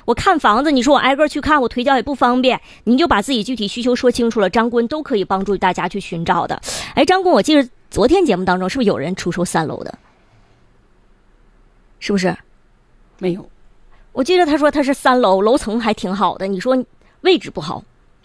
我看房子，你说我挨个去看，我腿脚也不方便，您就把自己具体需求说清楚了，张棍都可以帮助大家去寻找的。哎，张棍，我记得昨天节目当中是不是有人出售3楼的？是不是？ 没有， 我记得他说他是3楼，楼层还挺好的，你说位置不好？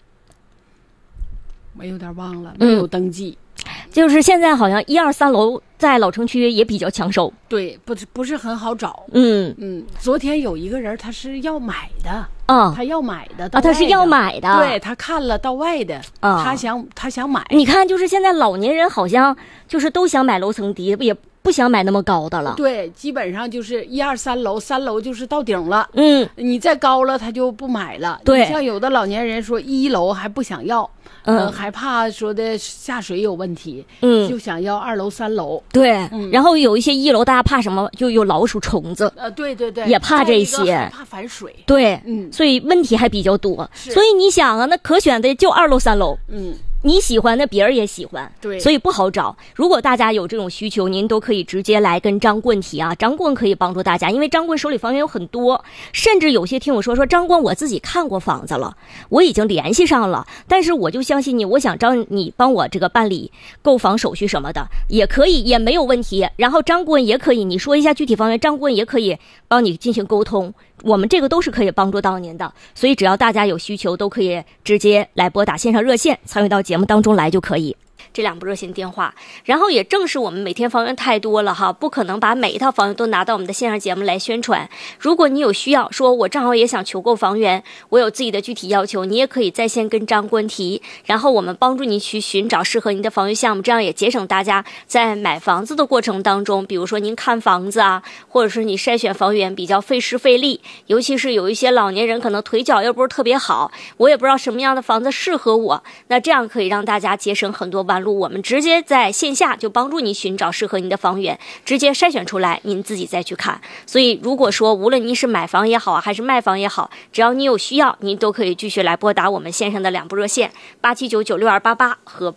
我有点忘了，没有登记。 就是现在好像1、2、3楼在老城区也比较抢手， 对，不是很好找。昨天有一个人他是要买的，他要买的啊， 他是要买的， 对，他看了到外的，他想买。 你看，就是现在老年人好像就是都想买楼层低，也不想买那么高的了。 对，基本上就是1、2、3楼，3楼就是到顶了。你再高了他就不买了。 对， 像有的老年人说1楼还不想要。还怕说的下水有问题，就想要2楼、3楼。 对，然后有一些1楼，大家怕什么？就有老鼠、虫子。 对， 也怕这些， 怕反水。 对，所以问题还比较多。所以你想啊，那可选的就2楼、3楼。你喜欢的别人也喜欢， 对， 所以不好找。如果大家有这种需求，您都可以直接来跟张棍提啊，张棍可以帮助大家，因为张棍手里房源有很多，甚至有些听我说张棍我自己看过房子了，我已经联系上了，但是我就相信你，我想找你帮我这个办理购房手续什么的，也可以，也没有问题。然后张棍也可以，你说一下具体房源，张棍也可以帮你进行沟通。我们这个都是可以帮助到您的，所以只要大家有需求，都可以直接来拨打线上热线，参与到节目当中来就可以。这2部热线电话，然后也正是我们每天房源太多了哈，不可能把每一套房源都拿到我们的线上节目来宣传。如果你有需要，说我正好也想求购房源，我有自己的具体要求，你也可以在线跟张棍提，然后我们帮助你去寻找适合您的房源项目，这样也节省大家在买房子的过程当中，比如说您看房子啊，或者是你筛选房源比较费时费力，尤其是有一些老年人可能腿脚又不是特别好，我也不知道什么样的房子适合我，那这样可以让大家节省很多弯路，我们直接在线下就帮助你寻找适合您的房源，直接筛选出来，您自己再去看。所以如果说无论你是买房也好还是卖房也好，只要你有需要，您都可以继续来拨打我们线上的2部热线87996288和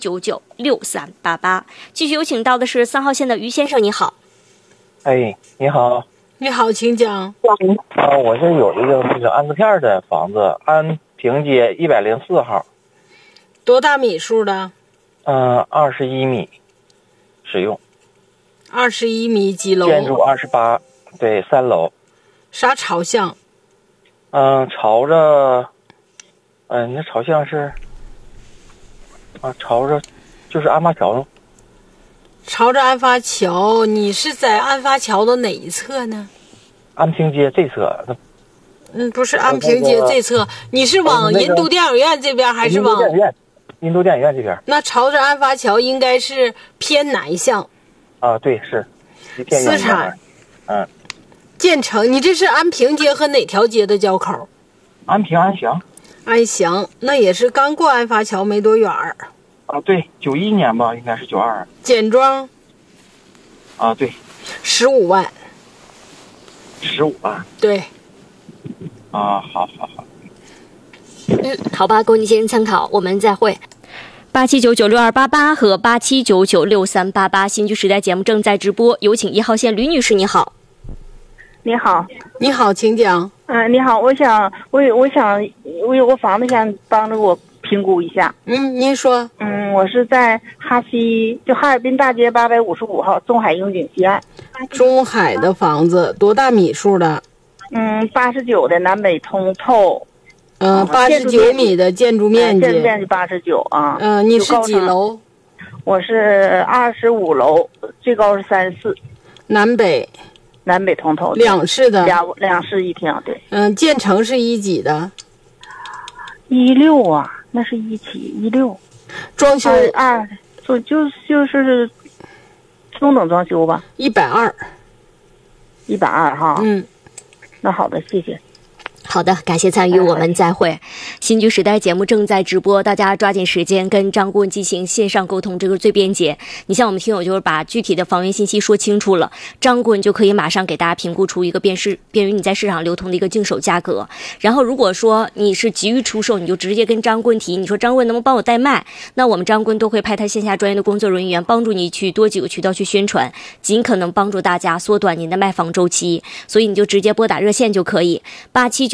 87996388。继续有请到的是3号线的于先生，你好。 哎，你好。 你好，请讲。 我是有一个那个安字片的房子，安平街104号。 多大米数的 ？21米，使用。 21米几楼？ 建筑28，对，3楼。 啥朝向？ 朝着，那朝向是，朝着，就是安发桥。 朝着安发桥，你是在安发桥的哪一侧呢？ 安平街这侧。 不是安平街这侧，你是往银都电影院这边还是往？ 银都电影院这边。 那朝着安发桥应该是偏南向。 对，是。 私产。建成，你这是安平街和哪条街的交口？ 安平安祥。 安祥，那也是刚过安发桥没多远儿。 对，91年吧，应该是92。 简装。 对。 15万。 15万。 对。 好。 好吧，供您先生参考，我们再会。87996288和87996388，新居时代节目正在直播，有请1号线吕女士，你好。 你好。 你好，请讲。 你好，我有个房子想帮着我评估一下。 您说。 我是在哈尔滨大街855号中海英景西岸。 中海的房子多大米数的 ？89的南北通透。 89米的建筑面积。 建筑面积89啊。 你是几楼？ 我是25楼，最高是34。 南北通透。 两室的。 两室一厅，对。 建成是1几的 ？16啊，那是1716。 装修就是中等装修吧。 120。 120哈。那好的，谢谢。 好的，感谢参与，我们再会。新居时代节目正在直播，大家抓紧时间跟张棍进行线上沟通，这个最便捷。你像我们听友就是把具体的房源信息说清楚了，张棍就可以马上给大家评估出一个便于你在市场流通的一个净手价格。然后如果说你是急于出售，你就直接跟张棍提，你说张棍能不能帮我代卖，那我们张棍都会派他线下专业的工作人员帮助你去多几个渠道去宣传，尽可能帮助大家缩短您的卖房周期。所以你就直接拨打热线就可以，8799